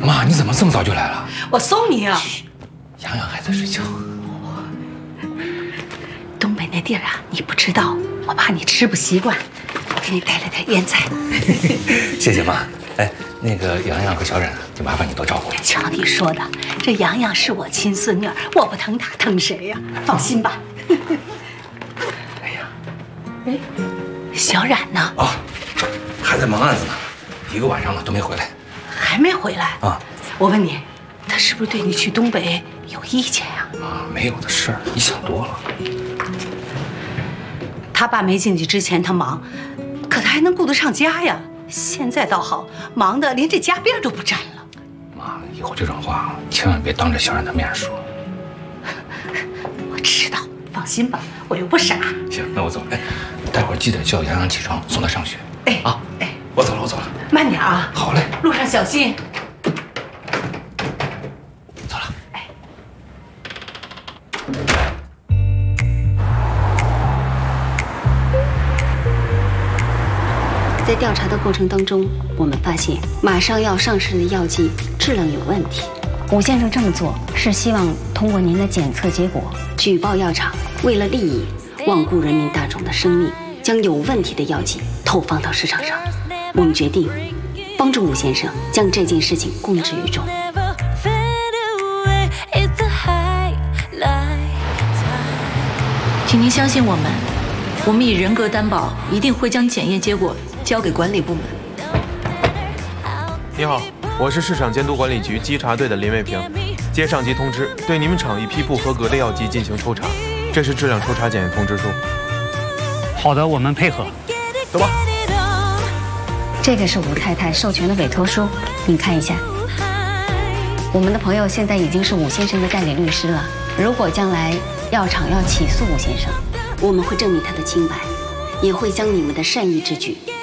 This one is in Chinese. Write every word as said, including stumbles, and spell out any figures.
妈，你怎么这么早就来了？ 我送你啊。 洋洋还在睡觉。 东北那地儿啊，你不知道，我怕你吃不习惯，我给你带了点腌菜。 谢谢妈。哎，那个洋洋和小冉，就麻烦你多照顾。 瞧你说的，这洋洋是我亲孙女，我不疼她疼谁呀？放心吧。 哎呀， 哎，小冉呢？ 啊，还在忙案子呢，一个晚上了都没回来。 还没回来啊？ 我问你，他是不是对你去东北有意见呀？ 啊，没有的事儿，你想多了。 他爸没进去之前他忙，可他还能顾得上家呀。现在倒好，忙得连这家边都不沾了。 妈，以后这种话千万别当着小冉的面说。 我知道，放心吧，我又不傻。 行，那我走了。哎，待会儿记得叫洋洋起床，送他上学。 哎啊， 哎， 我走了，我走了， 慢点啊。 好嘞， 路上小心。 走了。 哎。 在调查的过程当中，我们发现马上要上市的药剂质量有问题。 武先生这么做是希望通过您的检测结果举报药厂为了利益罔顾人民大众的生命，将有问题的药剂投放到市场上。我们决定帮助武先生将这件事情公之于众。 请您相信我们，我们以人格担保，一定会将检验结果交给管理部门。 你好，我是市场监督管理局稽查队的林卫平。接上级通知，对你们厂一批不合格的药剂进行抽查，这是质量抽查检验通知书。 好的，我们配合。 走吧。 这个是吴太太授权的委托书，您看一下。我们的朋友现在已经是武先生的代理律师了。如果将来药厂要起诉武先生， 我们会证明他的清白，也会将你们的善意之举